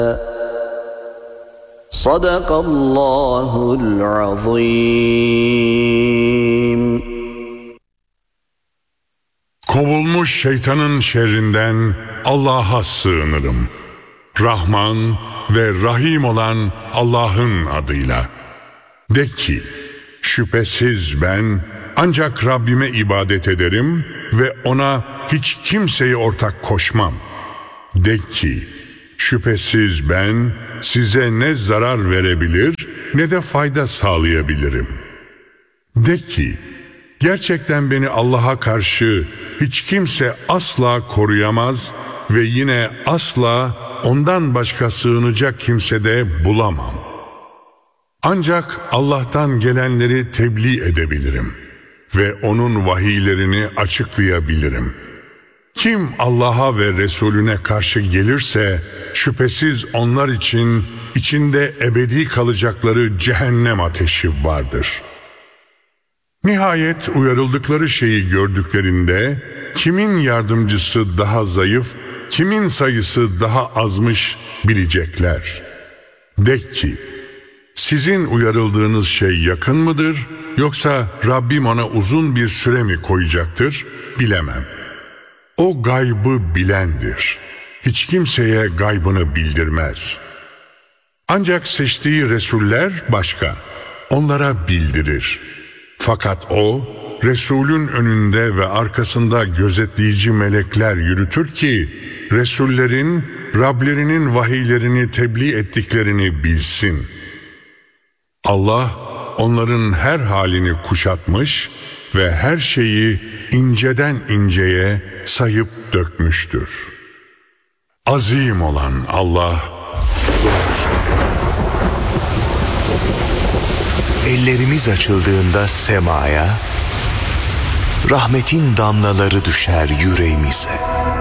Sadakallahul azim. Kovulmuş şeytanın şerrinden Allah'a sığınırım. Rahman ve Rahim olan Allah'ın adıyla. De ki, şüphesiz ben ancak Rabbime ibadet ederim ve ona hiç kimseyi ortak koşmam. De ki, şüphesiz ben size ne zarar verebilir ne de fayda sağlayabilirim. De ki, gerçekten beni Allah'a karşı hiç kimse asla koruyamaz ve yine asla ondan başka sığınacak kimse de bulamam. Ancak Allah'tan gelenleri tebliğ edebilirim ve onun vahiylerini açıklayabilirim. Kim Allah'a ve Resulüne karşı gelirse şüphesiz onlar için içinde ebedi kalacakları cehennem ateşi vardır. Nihayet uyarıldıkları şeyi gördüklerinde kimin yardımcısı daha zayıf, kimin sayısı daha azmış bilecekler. De ki, sizin uyarıldığınız şey yakın mıdır, yoksa Rabbim ona uzun bir süre mi koyacaktır, bilemem. O gaybı bilendir. Hiç kimseye gaybını bildirmez. Ancak seçtiği Resuller başka. Onlara bildirir. Fakat o, Resulün önünde ve arkasında gözetleyici melekler yürütür ki, Resullerin Rablerinin vahiylerini tebliğ ettiklerini bilsin. Allah, onların her halini kuşatmış ve her şeyi inceden inceye sayıp dökmüştür. Azim olan Allah doğru söylüyor. Ellerimiz açıldığında semaya, rahmetin damlaları düşer yüreğimize.